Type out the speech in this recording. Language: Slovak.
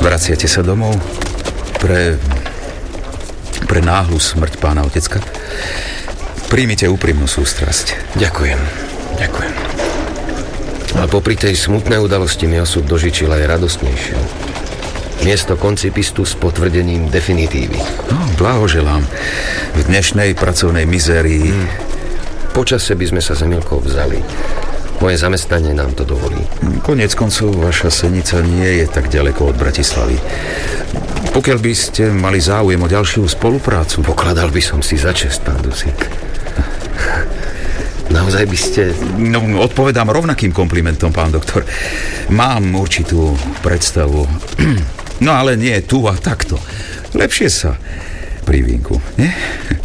Vraciate sa domov pre náhlu smrť pána Otecka? Príjmite úprimnú sústrasť. Ďakujem. Ale popri tej smutnej udalosti mi osud dožičil aj radostnejšiu. Miesto koncipistu s potvrdením definitívy. No, blahoželám. V dnešnej pracovnej mizérii... Počase by sme sa s Emilkou vzali. Moje zamestnanie nám to dovolí. Koniec koncov, vaša Senica nie je tak ďaleko od Bratislavy. Pokiaľ by ste mali záujem o ďalšiu spoluprácu... Pokladal by som si za čest, pán Dusík. Naozaj by ste... No, odpovedám rovnakým komplimentom, pán doktor. Mám určitú predstavu. No ale nie tu a takto. Lepšie sa pri vínku, nie?